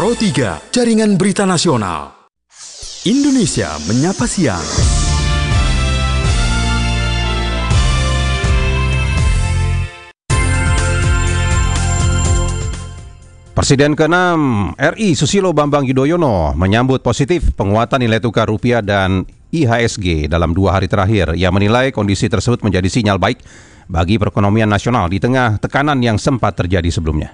Pro 3, Jaringan Berita Nasional. Indonesia Menyapa Siang. Presiden ke-6 RI Susilo Bambang Yudhoyono menyambut positif penguatan nilai tukar rupiah dan IHSG dalam 2 hari terakhir. Ia menilai kondisi tersebut menjadi sinyal baik bagi perekonomian nasional di tengah tekanan yang sempat terjadi sebelumnya.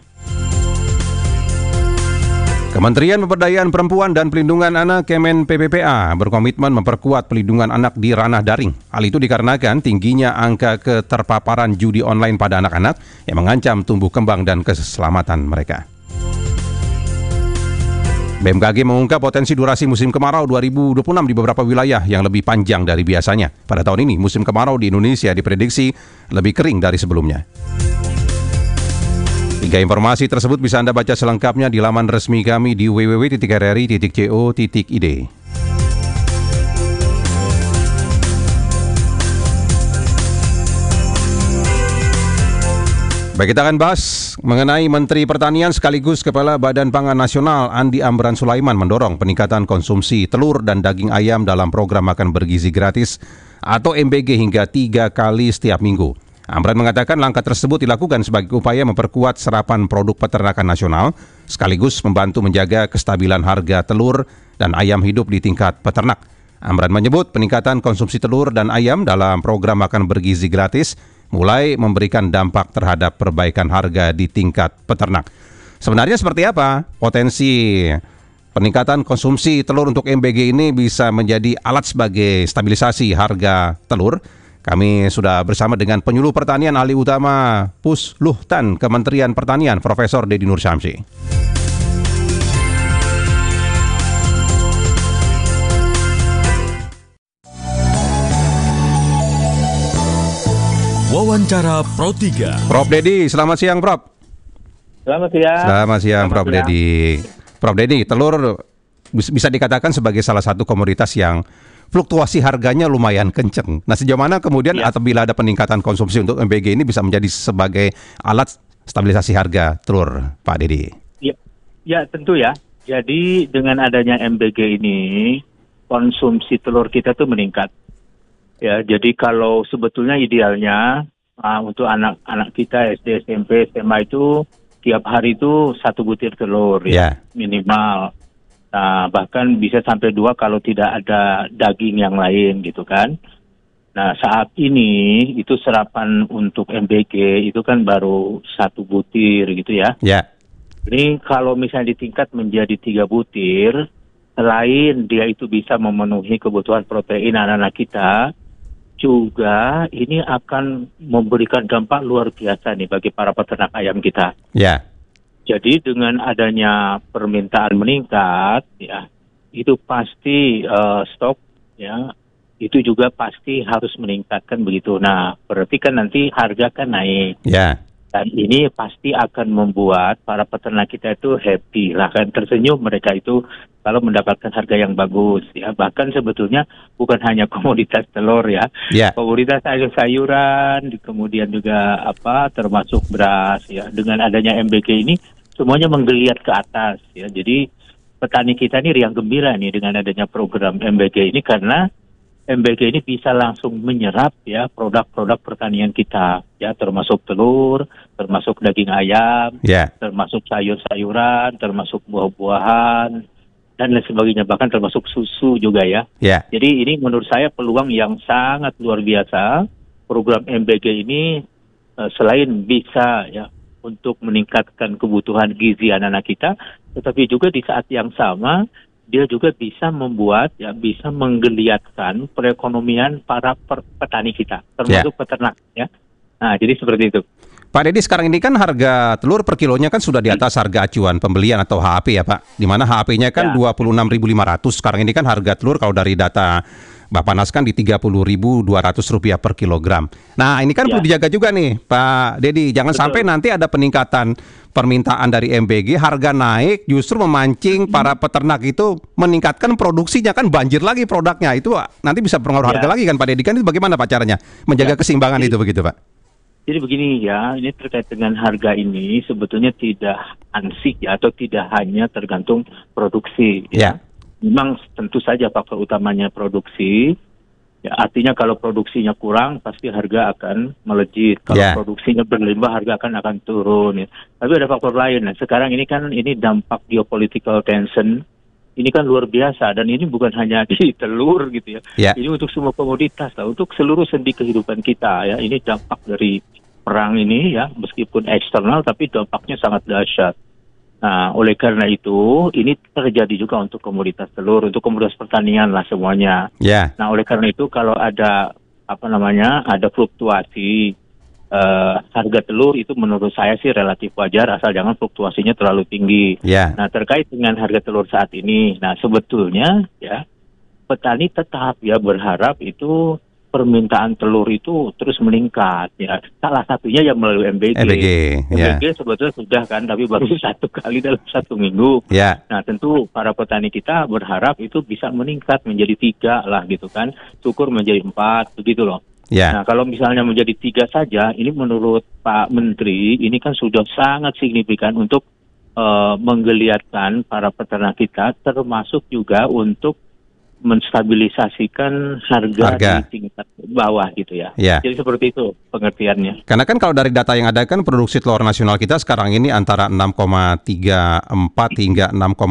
Kementerian Pemberdayaan Perempuan dan Pelindungan Anak Kemen PPPA berkomitmen memperkuat pelindungan anak di ranah daring. Hal itu dikarenakan tingginya angka keterpaparan judi online pada anak-anak yang mengancam tumbuh kembang dan keselamatan mereka. BMKG mengungkap potensi durasi musim kemarau 2026 di beberapa wilayah yang lebih panjang dari biasanya. Pada tahun ini, musim kemarau di Indonesia diprediksi lebih kering dari sebelumnya. 3 informasi tersebut bisa Anda baca selengkapnya di laman resmi kami di www.rri.co.id. Baik, kita akan bahas mengenai Menteri Pertanian sekaligus Kepala Badan Pangan Nasional Andi Amran Sulaiman mendorong peningkatan konsumsi telur dan daging ayam dalam program makan bergizi gratis atau MBG hingga 3 kali setiap minggu. Amran mengatakan langkah tersebut dilakukan sebagai upaya memperkuat serapan produk peternakan nasional sekaligus membantu menjaga kestabilan harga telur dan ayam hidup di tingkat peternak. Amran menyebut peningkatan konsumsi telur dan ayam dalam program makan bergizi gratis mulai memberikan dampak terhadap perbaikan harga di tingkat peternak. Sebenarnya seperti apa potensi peningkatan konsumsi telur untuk MBG ini bisa menjadi alat sebagai stabilisasi harga telur? Kami sudah bersama dengan penyuluh pertanian ahli utama Pusluhtan Kementerian Pertanian, Profesor Deddy Nur Syamsi. Wawancara Pro 3. Prof Deddy, selamat siang Prof. Selamat siang. Selamat siang Prof Deddy. Prof Deddy, telur bisa dikatakan sebagai salah satu komoditas yang fluktuasi harganya lumayan kenceng. Nah, sejauh mana kemudian atau bila ada peningkatan konsumsi untuk MBG ini bisa menjadi sebagai alat stabilisasi harga telur, Pak Deddy? Ya, tentu ya. Jadi dengan adanya MBG ini, konsumsi telur kita tuh meningkat. Ya, jadi kalau sebetulnya idealnya untuk anak-anak kita SD, SMP, SMA itu tiap hari itu 1 butir telur ya minimal. Nah, bahkan bisa sampai 2 kalau tidak ada daging yang lain gitu kan. Nah, saat ini itu serapan untuk MBG itu kan baru 1 butir gitu ya. Ini kalau misalnya ditingkat menjadi 3 butir, selain dia itu bisa memenuhi kebutuhan protein anak-anak kita, juga ini akan memberikan dampak luar biasa nih bagi para peternak ayam kita. Jadi dengan adanya permintaan meningkat, ya itu pasti stok, ya itu juga pasti harus meningkatkan begitu. Nah, berarti kan nanti harga kan naik. Dan ini pasti akan membuat para peternak kita itu happy lah, kan tersenyum mereka itu kalau mendapatkan harga yang bagus. Ya, bahkan sebetulnya bukan hanya komoditas telur ya, komoditas sayur-sayuran, kemudian juga termasuk beras ya. Dengan adanya MBG ini semuanya menggeliat ke atas ya. Jadi petani kita ini riang gembira nih dengan adanya program MBG ini karena MBG ini bisa langsung menyerap ya produk-produk pertanian kita ya, termasuk telur, termasuk daging ayam, termasuk sayur-sayuran, termasuk buah-buahan dan lain sebagainya, bahkan termasuk susu juga ya. Jadi ini menurut saya peluang yang sangat luar biasa. Program MBG ini selain bisa ya untuk meningkatkan kebutuhan gizi anak-anak kita, tetapi juga di saat yang sama dia juga bisa membuat ya, bisa menggeliatkan perekonomian para petani kita, termasuk peternak ya. Nah, jadi seperti itu. Pak Deddy, sekarang ini kan harga telur per kilonya kan sudah di atas harga acuan pembelian atau HAP ya Pak, di mana HAP-nya kan 26.500. Sekarang ini kan harga telur kalau dari data Bappenas kan di Rp30.200 per kilogram. Nah, ini kan perlu dijaga juga nih Pak Deddy, jangan sampai nanti ada peningkatan permintaan dari MBG, harga naik justru memancing para peternak itu meningkatkan produksinya, kan banjir lagi produknya, itu nanti bisa pengaruh harga lagi kan Pak Deddy. Kan itu bagaimana Pak caranya menjaga keseimbangan itu begitu Pak? Jadi begini ya, ini terkait dengan harga ini sebetulnya tidak ansih ya, atau tidak hanya tergantung produksi. Ya. Memang tentu saja faktor utamanya produksi. Ya, artinya kalau produksinya kurang, pasti harga akan melejit. Kalau produksinya berlimpah, harga akan turun. Ya. Tapi ada faktor lain. Nah, sekarang ini kan dampak geopolitical tension. Ini kan luar biasa, dan ini bukan hanya di telur gitu ya. Ini untuk semua komoditas lah, untuk seluruh sendi kehidupan kita ya. Ini dampak dari perang ini ya, meskipun eksternal tapi dampaknya sangat dahsyat. Nah, oleh karena itu ini terjadi juga untuk komoditas telur, untuk komoditas pertanian lah semuanya. Nah, oleh karena itu kalau ada ada fluktuasi harga telur, itu menurut saya sih relatif wajar, asal jangan fluktuasinya terlalu tinggi. Nah, terkait dengan harga telur saat ini, nah sebetulnya ya petani tetap ya berharap itu permintaan telur itu terus meningkat ya. Salah satunya ya melalui MBG. MBG sebetulnya sudah kan, tapi baru satu kali dalam 1 minggu. Nah, tentu para petani kita berharap itu bisa meningkat menjadi 3 lah gitu kan, syukur menjadi 4 begitu loh. Nah, kalau misalnya menjadi 3 saja, ini menurut Pak Menteri, ini kan sudah sangat signifikan untuk menggeliatkan para peternak kita, termasuk juga untuk menstabilisasikan harga di tingkat bawah gitu ya. Jadi seperti itu pengertiannya. Karena kan kalau dari data yang ada kan produksi telur nasional kita sekarang ini antara 6,34 hingga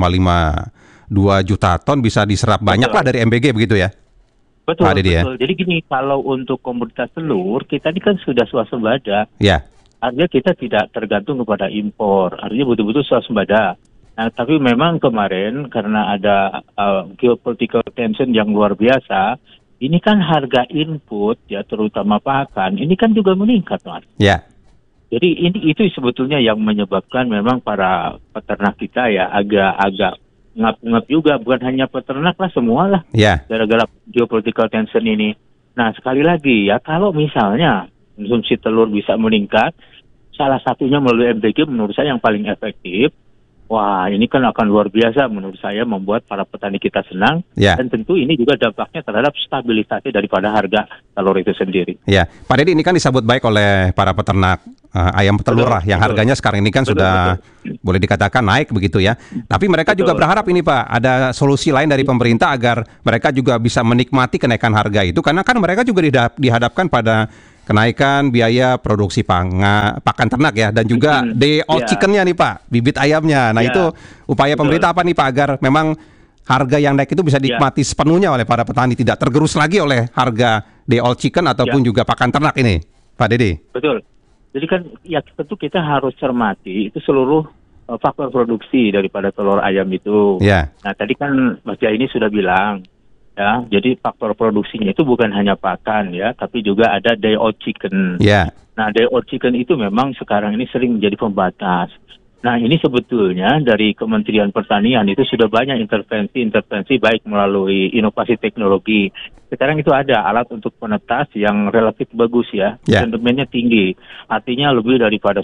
6,52 juta ton, bisa diserap banyak lah dari MBG begitu ya. Betul. Jadi gini, kalau untuk komoditas telur, kita ini kan sudah swasembada. Artinya kita tidak tergantung kepada impor. Artinya betul-betul swasembada. Nah, tapi memang kemarin karena ada geopolitical tension yang luar biasa, ini kan harga input ya, terutama pakan, ini kan juga meningkat, Mas. Jadi itu sebetulnya yang menyebabkan memang para peternak kita ya agak ngap-ngap juga, bukan hanya peternak lah, semua lah, gara-gara geopolitical tension ini. Nah, sekali lagi ya, kalau misalnya konsumsi telur bisa meningkat, salah satunya melalui MBG menurut saya yang paling efektif. Wah, ini kan akan luar biasa menurut saya, membuat para petani kita senang, dan tentu ini juga dampaknya terhadap stabilisasi daripada harga telur itu sendiri. Pak Dedi, ini kan disambut baik oleh para peternak ayam petelur lah, yang harganya sekarang ini kan sudah boleh dikatakan naik begitu ya. Tapi mereka juga berharap ini Pak, ada solusi lain dari pemerintah agar mereka juga bisa menikmati kenaikan harga itu, karena kan mereka juga dihadapkan pada kenaikan biaya produksi pakan ternak ya, dan juga chicken-nya nih Pak, bibit ayamnya. Nah, itu upaya pemerintah apa nih Pak, agar memang harga yang naik itu bisa dinikmati sepenuhnya oleh para petani, tidak tergerus lagi oleh harga chicken ataupun juga pakan ternak ini, Pak Dedi? Betul. Jadi kan ya tentu kita harus cermati itu seluruh faktor produksi daripada telur ayam itu. Nah, tadi kan Mas Jaya ini sudah bilang ya, jadi faktor produksinya itu bukan hanya pakan ya, tapi juga ada day old chicken. Nah, day old chicken itu memang sekarang ini sering menjadi pembatas. Nah, ini sebetulnya dari Kementerian Pertanian itu sudah banyak intervensi baik melalui inovasi teknologi. Sekarang itu ada alat untuk penetas yang relatif bagus ya, rendemennya tinggi. Artinya lebih daripada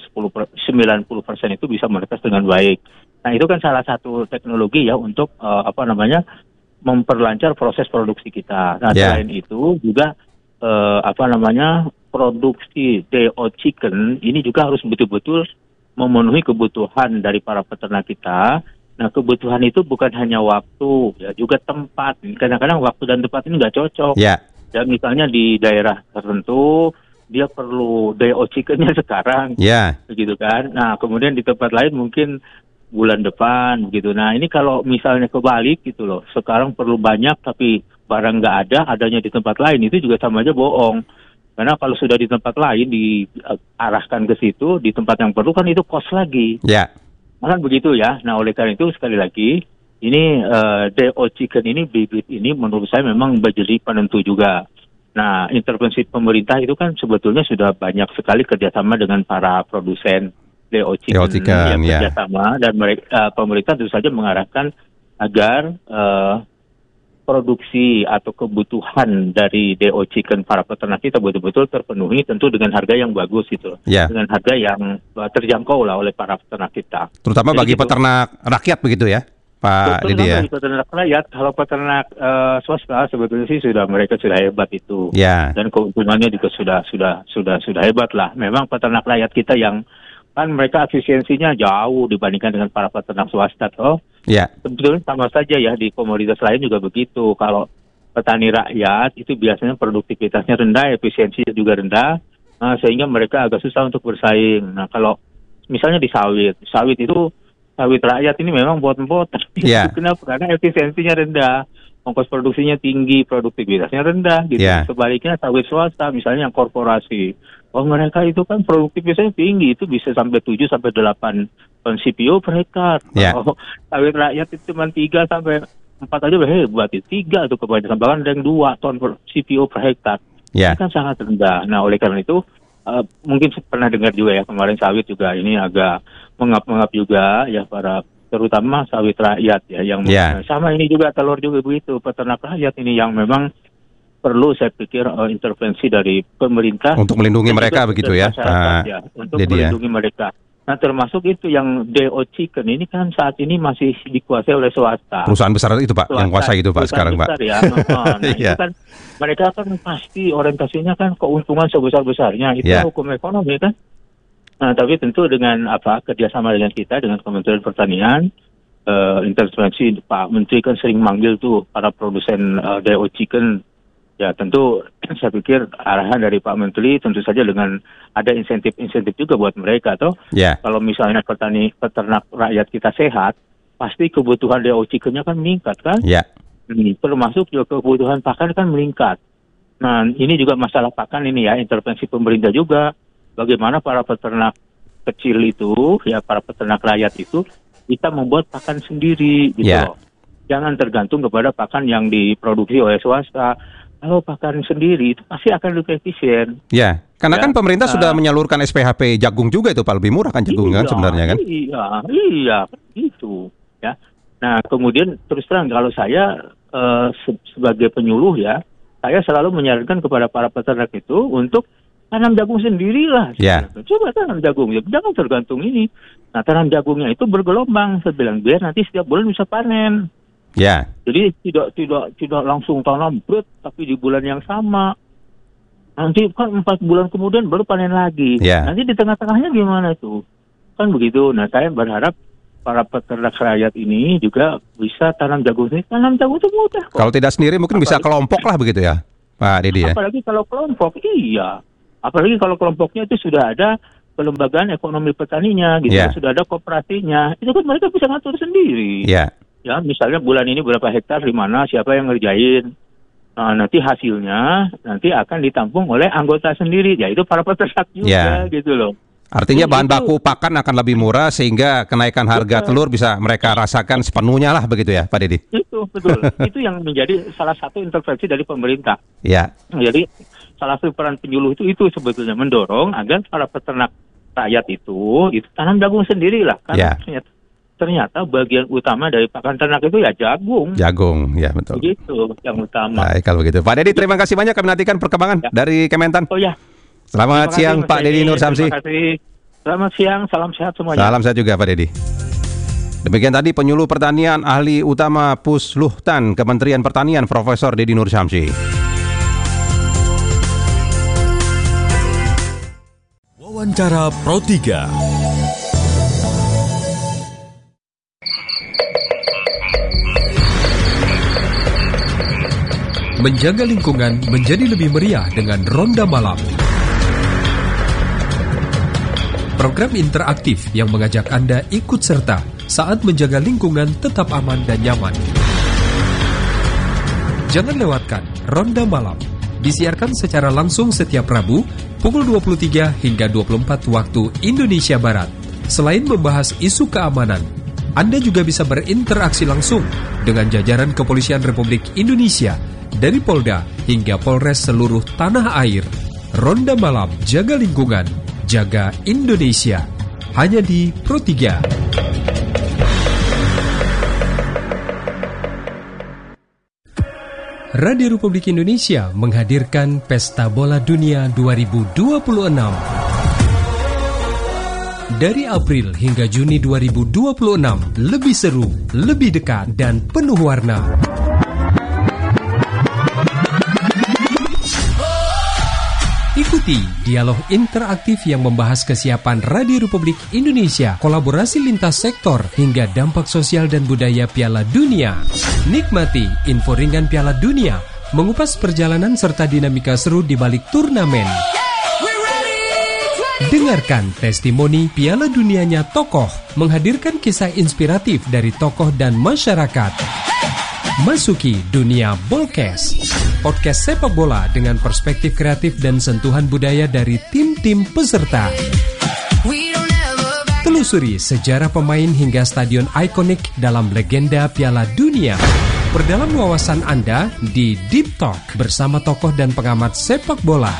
90% itu bisa menetas dengan baik. Nah, itu kan salah satu teknologi ya untuk memperlancar proses produksi kita. Nah, selain itu juga produksi day old chicken ini juga harus betul-betul memenuhi kebutuhan dari para peternak kita. Nah, kebutuhan itu bukan hanya waktu, ya juga tempat. Kadang-kadang waktu dan tempat ini nggak cocok. Ya, misalnya di daerah tertentu dia perlu day old chicken-nya sekarang, begitu kan. Nah, kemudian di tempat lain mungkin bulan depan gitu. Nah, ini kalau misalnya kebalik gitu loh, sekarang perlu banyak tapi barang nggak ada, adanya di tempat lain, itu juga sama aja bohong. Karena kalau sudah di tempat lain diarahkan ke situ, di tempat yang perlu kan itu cost lagi. Kan begitu ya. Nah, oleh karena itu sekali lagi ini day old chicken ini, bibit ini menurut saya memang menjadi penentu juga. Nah, intervensi pemerintah itu kan sebetulnya sudah banyak sekali kerjasama dengan para produsen day old chicken, kerjasama, dan pemerintah tentu saja mengarahkan agar produksi atau kebutuhan dari day old chicken para peternak kita betul-betul terpenuhi, tentu dengan harga yang bagus gitu, dengan harga yang terjangkau lah oleh para peternak kita. Terutama jadi bagi peternak rakyat begitu ya? Pak Betul, Didi ya. di peternak rakyat. Kalau peternak swasta sebetulnya sih mereka sudah hebat itu. Ya. Dan keuntungannya juga sudah hebat lah. Memang peternak rakyat kita yang kan mereka efisiensinya jauh dibandingkan dengan para peternak swasta toh. Ya. Sebetulnya sama saja ya, di komoditas lain juga begitu. Kalau petani rakyat itu biasanya produktivitasnya rendah, efisiensinya juga rendah, sehingga mereka agak susah untuk bersaing. Nah, kalau misalnya di sawit itu sawit rakyat ini memang bot-bot, tapi kenapa? Karena efisiensinya rendah, ongkos produksinya tinggi, produktivitasnya rendah gitu. Sebaliknya sawit swasta misalnya yang korporasi, mereka itu kan produktivitasnya tinggi, itu bisa sampai 7 sampai 8 ton CPO per hektar. Kalau sawit rakyat itu cuma 3 sampai 4 aja hebat, 3 tuh kebanyakan, bahkan ada yang 2 ton per CPO per hektar. Ini kan sangat rendah. Nah, oleh karena itu mungkin pernah dengar juga ya, kemarin sawit juga ini agak mengap-mengap juga ya, para terutama sawit rakyat ya, yang sama ini juga telur juga begitu, peternak rakyat ini yang memang perlu saya pikir intervensi dari pemerintah untuk melindungi mereka begitu ya, Pak untuk melindungi mereka. Nah, termasuk itu yang DO Chicken ini kan saat ini masih dikuasai oleh swasta. Perusahaan besar itu Pak, yang kuasai itu Pak sekarang Pak. Ya. Nah, itu kan mereka kan pasti orientasinya kan keuntungan sebesar-besarnya, itu hukum ekonomi kan. Nah, tapi tentu dengan kerjasama dengan kita, dengan Kementerian Pertanian, intervensi Pak Menteri kan sering manggil tuh para produsen DO Chicken. Ya, tentu saya pikir arahan dari Pak Menteri tentu saja dengan ada insentif-insentif juga buat mereka toh. Kalau misalnya peternak rakyat kita sehat, pasti kebutuhan DO Chicken-nya kan meningkat kan. Termasuk juga kebutuhan pakan kan meningkat. Nah, ini juga masalah pakan ini ya, intervensi pemerintah juga. Bagaimana para peternak kecil itu, ya para peternak rakyat itu bisa membuat pakan sendiri gitu. Jangan tergantung kepada pakan yang diproduksi oleh swasta. Kalau pakan sendiri itu pasti akan lebih efisien. Karena kan pemerintah sudah menyalurkan SPHP jagung juga itu Pak, lebih murah kan jagung kan sebenarnya kan? Iya, gitu ya. Nah, kemudian terus terang kalau saya sebagai penyuluh ya, saya selalu menyarankan kepada para peternak itu untuk tanam jagung sendirilah. Coba tanam jagung, jangan tergantung ini. Nah, tanam jagungnya itu bergelombang, saya bilang, biar nanti setiap bulan bisa panen. Jadi tidak langsung tanam tapi di bulan yang sama. Nanti kan 4 bulan kemudian baru panen lagi. Nanti di tengah-tengahnya gimana tuh? Kan begitu. Nah, saya berharap para peternak rakyat ini juga bisa tanam jagung sendiri. Tanam jagung itu mudah kok. Kalau tidak sendiri mungkin bisa kelompok lah begitu ya, Pak Didi ya. Apalagi kalau kelompok, apalagi kalau kelompoknya itu sudah ada kelembagaan ekonomi petaninya, gitu, sudah ada koperasinya. Itu kan mereka bisa ngatur sendiri. Ya, misalnya bulan ini berapa hektar di mana, siapa yang ngerjain. Nah, nanti hasilnya nanti akan ditampung oleh anggota sendiri. Ya, itu para peternak juga gitu loh. Artinya bahan baku pakan akan lebih murah sehingga kenaikan harga telur bisa mereka rasakan sepenuhnya lah begitu ya, Pak Didi. Itu betul. Itu yang menjadi salah satu intervensi dari pemerintah. Jadi salah satu peran penyuluh itu sebetulnya mendorong agar para peternak rakyat itu tanam jagung sendirilah kan. Ternyata bagian utama dari pakan ternak itu ya jagung. Jagung, ya betul. Begitu yang utama. Baik, kalau begitu. Pak Didi, terima kasih banyak. Kami nantikan perkembangan dari Kementan. Selamat siang, Pak Didi Nur Samsi. Terima kasih. Selamat siang, salam sehat semuanya. Salam sehat juga, Pak Didi. Demikian tadi penyuluh pertanian ahli utama Pusluhtan Kementerian Pertanian Profesor Didi Nur Samsi. Wawancara Pro 3. Menjaga lingkungan menjadi lebih meriah dengan Ronda Malam. Program interaktif yang mengajak Anda ikut serta saat menjaga lingkungan tetap aman dan nyaman. Jangan lewatkan Ronda Malam. Disiarkan secara langsung setiap Rabu pukul 23 hingga 24 waktu Indonesia Barat. Selain membahas isu keamanan, Anda juga bisa berinteraksi langsung dengan jajaran Kepolisian Republik Indonesia dari Polda hingga Polres seluruh tanah air. Ronda Malam, jaga lingkungan, jaga Indonesia. Hanya di Pro 3. Radio Republik Indonesia menghadirkan Pesta Bola Dunia 2026. Dari April hingga Juni 2026, lebih seru, lebih dekat, dan penuh warna. Ikuti dialog interaktif yang membahas kesiapan Radio Republik Indonesia, kolaborasi lintas sektor, hingga dampak sosial dan budaya Piala Dunia. Nikmati info ringan Piala Dunia, mengupas perjalanan serta dinamika seru di balik turnamen. Dengarkan testimoni Piala Dunianya tokoh, menghadirkan kisah inspiratif dari tokoh dan masyarakat. Masuki dunia Bolkes, podcast sepak bola dengan perspektif kreatif dan sentuhan budaya dari tim-tim peserta. Telusuri sejarah pemain hingga stadion ikonik dalam legenda Piala Dunia. Perdalam wawasan Anda di Deep Talk bersama tokoh dan pengamat sepak bola.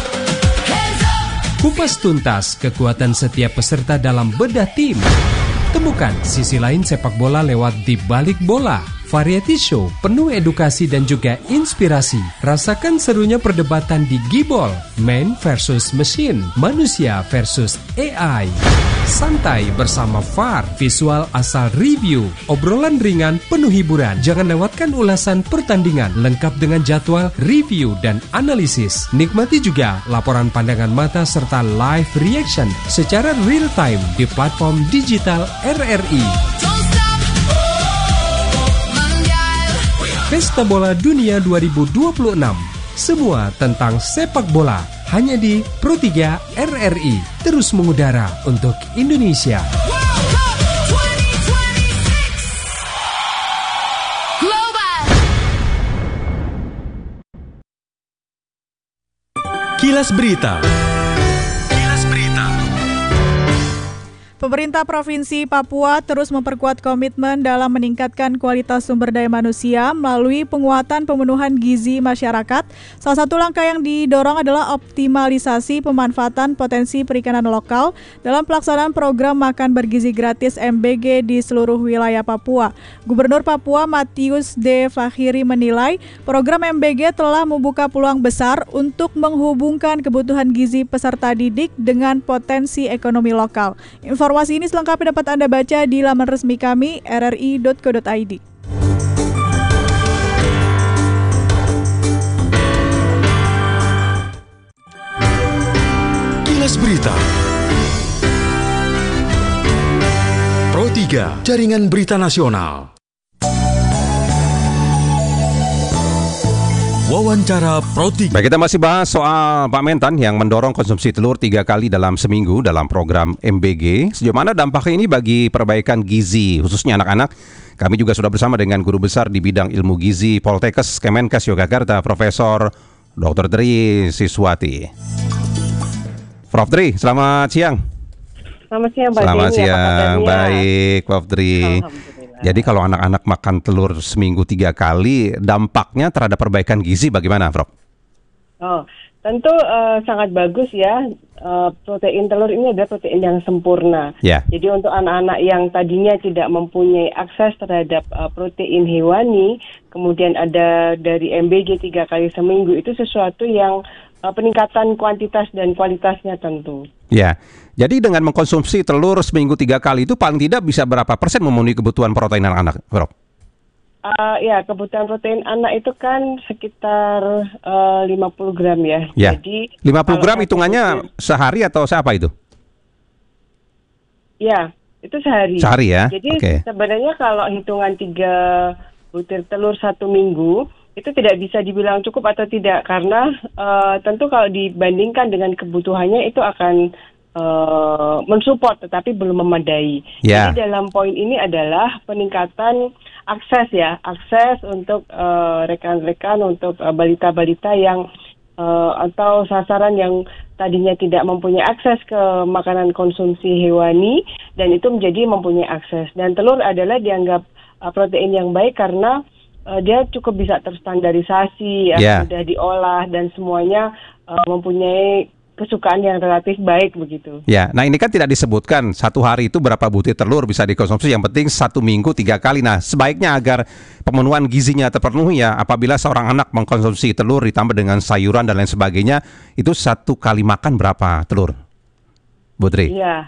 Kupas tuntas kekuatan setiap peserta dalam bedah tim. Temukan sisi lain sepak bola lewat Di Balik Bola. Variety show penuh edukasi dan juga inspirasi. Rasakan serunya perdebatan di Gibol, man versus machine, manusia versus AI. Santai bersama VAR, visual asal review, obrolan ringan penuh hiburan. Jangan lewatkan ulasan pertandingan lengkap dengan jadwal, review, dan analisis. Nikmati juga laporan pandangan mata serta live reaction secara real time di platform digital RRI. Pesta Bola Dunia 2026. Semua tentang sepak bola hanya di Pro3 RRI. Terus mengudara untuk Indonesia. Kilas Berita. Pemerintah Provinsi Papua terus memperkuat komitmen dalam meningkatkan kualitas sumber daya manusia melalui penguatan pemenuhan gizi masyarakat. Salah satu langkah yang didorong adalah optimalisasi pemanfaatan potensi perikanan lokal dalam pelaksanaan program makan bergizi gratis MBG di seluruh wilayah Papua. Gubernur Papua Matius D. Fakhiri menilai program MBG telah membuka peluang besar untuk menghubungkan kebutuhan gizi peserta didik dengan potensi ekonomi lokal. Informasi ini selengkapnya dapat Anda baca di laman resmi kami rri.co.id. Kilas Berita. Pro3, Jaringan Berita Nasional. Wawancara Pro3. Baik, kita masih bahas soal Pak Mentan yang mendorong konsumsi telur 3 kali dalam seminggu dalam program MBG. Sejauh mana dampaknya ini bagi perbaikan gizi, khususnya anak-anak? Kami juga sudah bersama dengan guru besar di bidang ilmu gizi Poltekkes Kemenkes Yogyakarta, Profesor Dr. Tri Siswati. Prof. Tri, selamat siang. Selamat siang, Pak. Selamat siang, baik, Prof. Tri. Jadi kalau anak-anak makan telur seminggu 3 kali, dampaknya terhadap perbaikan gizi bagaimana, Prof? Oh, tentu sangat bagus ya. Protein telur ini adalah protein yang sempurna. Yeah. Jadi untuk anak-anak yang tadinya tidak mempunyai akses terhadap protein hewani, kemudian ada dari MBG 3 kali seminggu, itu sesuatu yang peningkatan kuantitas dan kualitasnya tentu. Ya, jadi dengan mengkonsumsi telur seminggu 3 kali itu paling tidak bisa berapa persen memenuhi kebutuhan protein anak-anak, Prof? Ya, kebutuhan protein anak itu kan sekitar 50 gram ya. Ya. Jadi 50 gram hitungannya sehari atau siapa itu? Ya, itu sehari. Sehari ya. Jadi sebenarnya kalau hitungan 3 butir telur 1 minggu itu tidak bisa dibilang cukup atau tidak, karena tentu kalau dibandingkan dengan kebutuhannya itu akan mensupport tetapi belum memadai. Yeah. Jadi dalam poin ini adalah peningkatan akses untuk rekan-rekan, untuk balita-balita yang atau sasaran yang tadinya tidak mempunyai akses ke makanan konsumsi hewani dan itu menjadi mempunyai akses. Dan telur adalah dianggap protein yang baik karena dia cukup bisa terstandarisasi, mudah diolah dan semuanya mempunyai kesukaan yang relatif baik begitu. Ya, nah ini kan tidak disebutkan satu hari itu berapa butir telur bisa dikonsumsi. Yang penting 1 minggu 3 kali. Nah, sebaiknya agar pemenuhan gizinya terpenuhi ya, apabila seorang anak mengkonsumsi telur ditambah dengan sayuran dan lain sebagainya, itu 1 kali makan berapa telur, Bu Tri? Iya.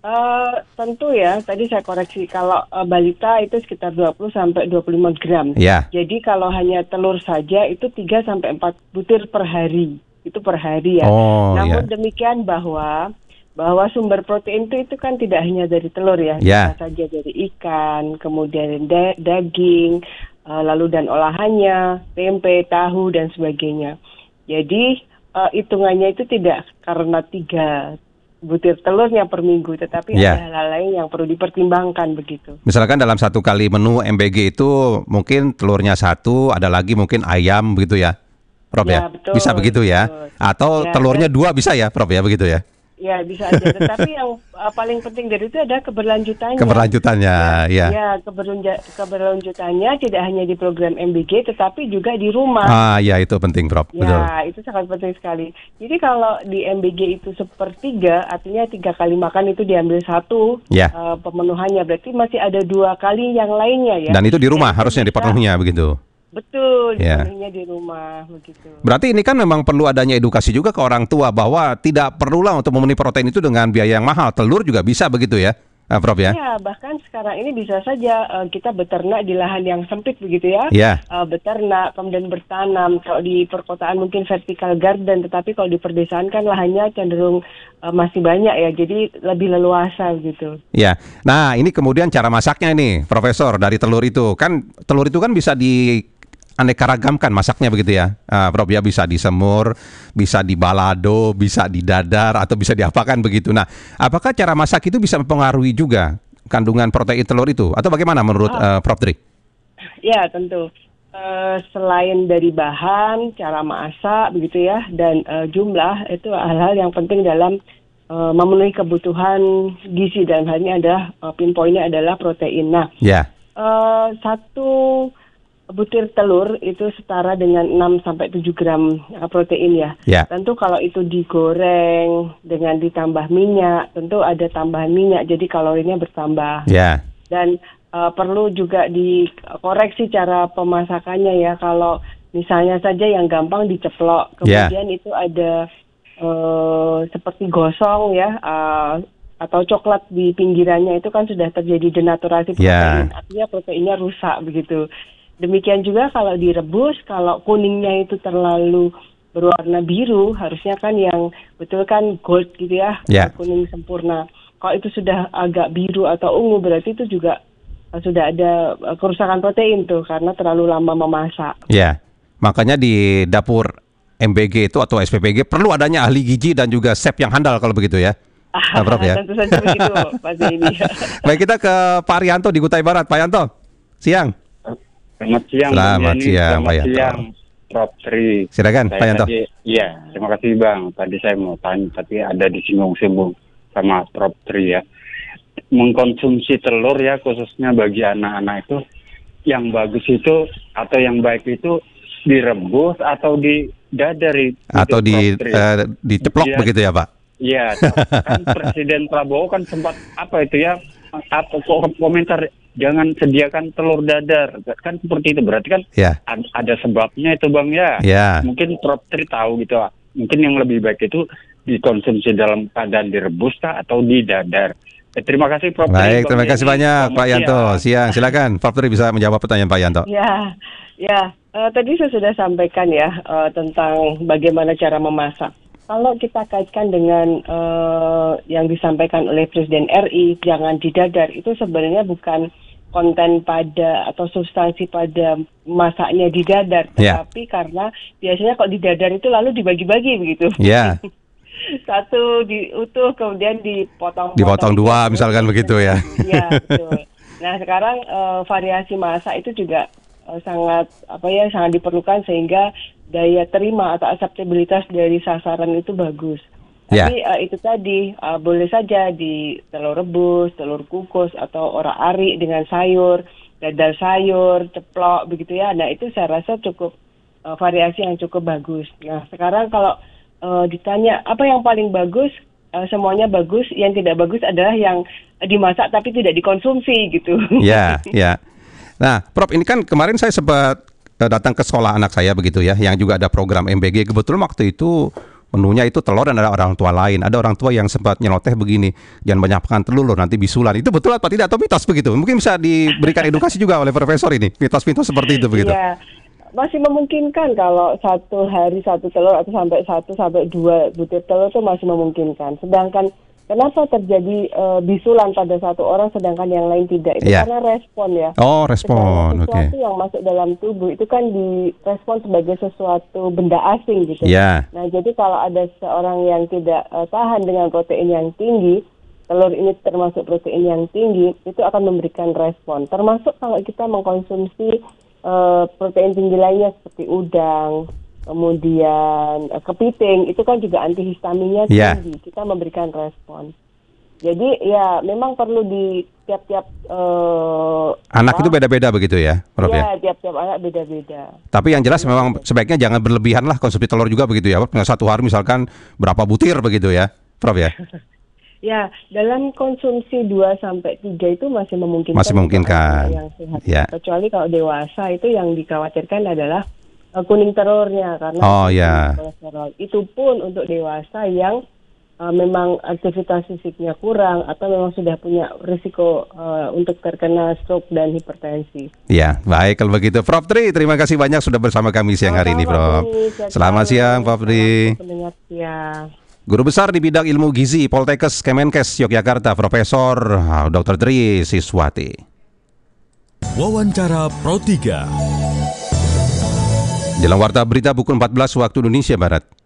Tentu ya, tadi saya koreksi, kalau balita itu sekitar 20 sampai 25 gram. Ya. Jadi kalau hanya telur saja itu 3 sampai 4 butir per hari. Itu per hari ya. Oh, Namun ya. demikian bahwa sumber protein itu kan tidak hanya dari telur ya. Ya. Bisa saja dari ikan, kemudian daging, lalu dan olahannya, tempe, tahu dan sebagainya. Jadi hitungannya itu tidak karena 3 butir telurnya per minggu, tetapi Ya. ada hal-hal lain yang perlu dipertimbangkan begitu. Misalkan dalam satu kali menu MBG itu mungkin telurnya 1, ada lagi mungkin ayam begitu ya, Prof ya? Betul, Bisa begitu ya? betul. Atau Ya, telurnya 2 bisa ya, Prof ya, begitu ya? Ya bisa aja, tetapi yang paling penting dari itu adalah keberlanjutannya. Keberlanjutannya, ya. Ya, keberlanjutannya tidak hanya di program MBG, tetapi juga di rumah. Ya itu penting, Prof. Betul. Ya, itu sangat penting sekali. Jadi kalau di MBG itu 1/3, artinya 3 kali makan itu diambil 1 Ya. pemenuhannya, berarti masih ada 2 kali yang lainnya ya. Dan itu di rumah Dan itu harusnya bisa- dipenuhinya begitu. Betul, Ya. dipenuhinya di rumah begitu. Berarti ini kan memang perlu adanya edukasi juga ke orang tua bahwa tidak perlulah untuk memenuhi protein itu dengan biaya yang mahal. Telur juga bisa begitu ya, Prof ya? Ya, bahkan sekarang ini bisa saja kita beternak di lahan yang sempit begitu ya. Ya. Beternak, kemudian bertanam. Kalau di perkotaan mungkin vertical garden, tetapi kalau di perdesaan kan lahannya cenderung masih banyak ya, jadi lebih leluasa gitu. Ya. Nah, ini kemudian cara masaknya nih, Profesor, dari telur itu. Kan telur itu kan bisa aneka ragamkan masaknya begitu ya, Prof ya, bisa disemur, bisa dibalado, bisa didadar atau bisa diapakan begitu. Nah, apakah cara masak itu bisa mempengaruhi juga kandungan protein telur itu atau bagaimana menurut Prof Dri? Ya, tentu. Selain dari bahan, cara masak begitu ya, dan jumlah, itu hal-hal yang penting dalam memenuhi kebutuhan gizi, dalam hal ini adalah pinpointnya adalah protein. Nah, Ya. 1 butir telur itu setara dengan 6 sampai 7 gram protein ya. Ya. Tentu kalau itu digoreng dengan ditambah minyak, tentu ada tambahan minyak, jadi kalorinya bertambah. Ya. Dan perlu juga dikoreksi cara pemasakannya ya. Kalau misalnya saja yang gampang diceplok, kemudian itu ada seperti gosong ya, atau coklat di pinggirannya, itu kan sudah terjadi denaturasi protein. Artinya proteinnya rusak begitu. Demikian juga kalau direbus, kalau kuningnya itu terlalu berwarna biru, harusnya kan yang betul kan gold gitu ya, kuning sempurna. Kalau itu sudah agak biru atau ungu, berarti itu juga sudah ada kerusakan protein tuh, karena terlalu lama memasak. Ya, makanya di dapur MBG itu atau SPPG perlu adanya ahli gizi dan juga chef yang handal kalau begitu ya, Prof ya. Tentu saja begitu, Pak Zaini. Baik, kita ke Pak Arianto di Kutai Barat. Pak Yanto, siang. Selamat siang, Selamat siang, Pak Yanto. siang, Prof Tri. Silakan, Pak Yanto. Iya, terima kasih Bang. Tadi saya mau tanya, tapi ada disinggung-singgung sama Prof Tri ya. Mengkonsumsi telur ya, khususnya bagi anak-anak itu, yang bagus itu atau yang baik itu direbus atau didadari. Atau diceplok begitu ya, Pak? Iya, kan Presiden Prabowo kan sempat komentar jangan sediakan telur dadar, kan seperti itu, berarti kan ada sebabnya itu Bang ya. Mungkin Prof Tri tahu gitu, mungkin yang lebih baik itu dikonsumsi dalam keadaan direbus atau didadar. Terima kasih Prof Tri. Baik, terima kasih banyak Pak Yanto. Siang, silakan Prof Tri bisa menjawab pertanyaan Pak Yanto. Ya, tadi saya sudah sampaikan ya tentang bagaimana cara memasak. Kalau kita kaitkan dengan yang disampaikan oleh Presiden RI, jangan didadar, itu sebenarnya bukan konten pada atau substansi pada masaknya didadar, tetapi karena biasanya kalau didadar itu lalu dibagi-bagi begitu. Satu diutuh kemudian dipotong 2 misalkan begitu ya. Iya, betul. Nah, sekarang variasi masak itu juga sangat diperlukan sehingga daya terima atau akseptabilitas dari sasaran itu bagus. Tapi itu tadi boleh saja di telur rebus, telur kukus atau orak-arik dengan sayur, dadar sayur, ceplok begitu ya. Nah, itu saya rasa cukup variasi yang cukup bagus. Nah, sekarang kalau ditanya apa yang paling bagus, semuanya bagus. Yang tidak bagus adalah yang dimasak tapi tidak dikonsumsi gitu. Ya. Nah, Prof, ini kan kemarin saya sempat datang ke sekolah anak saya begitu ya, yang juga ada program MBG. Kebetulan waktu itu menunya itu telur dan ada orang tua lain. Ada orang tua yang sempat nyeloteh begini, jangan banyak makan telur loh, nanti bisulan. Itu betul atau tidak, atau mitos begitu? Mungkin bisa diberikan edukasi juga oleh Profesor ini, mitos-mitos seperti itu begitu. Iya, masih memungkinkan kalau satu hari satu telur atau sampai 1-2 butir telur itu masih memungkinkan. Sedangkan kenapa terjadi bisulan pada satu orang sedangkan yang lain tidak? Itu karena respon ya. Oh, respon. Oke. Sesuatu yang masuk dalam tubuh itu kan direspon sebagai sesuatu benda asing gitu. Iya. Nah, jadi kalau ada seorang yang tidak tahan dengan protein yang tinggi, telur ini termasuk protein yang tinggi, itu akan memberikan respon. Termasuk kalau kita mengkonsumsi protein tinggi lainnya seperti udang, kemudian kepiting, itu kan juga antihistaminnya tinggi. Kita memberikan respon. Jadi ya memang perlu di tiap-tiap anak itu beda-beda begitu ya, Prof ya? Iya, tiap-tiap anak beda-beda. Tapi yang jelas memang sebaiknya jangan berlebihan lah konsumsi telur juga begitu ya. Satu hari misalkan berapa butir begitu ya, Prof ya? Ya, dalam konsumsi 2-3 itu masih memungkinkan. Masih memungkinkan. Yang sehat. Kecuali kalau dewasa itu yang dikhawatirkan adalah kuning telurnya karena kolesterol. Itu pun untuk dewasa yang memang aktivitas fisiknya kurang atau memang sudah punya risiko untuk terkena stroke dan hipertensi. Ya, baik kalau begitu. Prof Tri, terima kasih banyak sudah bersama kami siang hari ini, Prof. Selamat siang, Prof Tri. Guru Besar di bidang ilmu gizi Poltekkes Kemenkes Yogyakarta, Profesor Dr. Tri Siswati. Wawancara Pro 3. Jelang warta berita pukul 14 waktu Indonesia Barat.